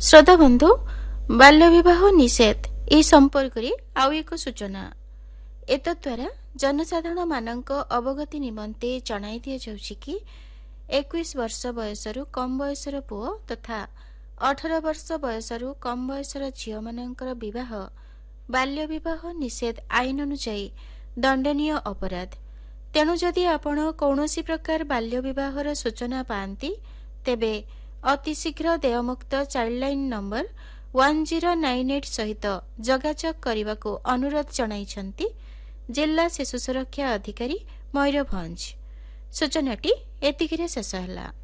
श्रोता बंधु बाल्य विवाह निषेध ए संपर्क रे आउ एक सूचना एतद्वारा जनसाधारण मानक अवगति निमंते जणाई दिया जाउछि कि 21 वर्ष बयसरु कम बयसर पुओ तथा 18 वर्ष बयसरु कम बयसर झियो मानकर विवाह बाल्य विवाह निषेध आईन अनुसायी दंडनीय अपराध। तेणु जदि आपण कौनसी प्रकार बाल्य विवाहर सूचना पाती तेबे अतिशीघ्र देयमुक्त चाइल्डलाइन नंबर 1098 सहित जोगाजोग करने को अनुरोध जणाइछंती जिला शिशु सुरक्षा अधिकारी मयूरभंज। सूचनाटी एतिकिरे शेष होला।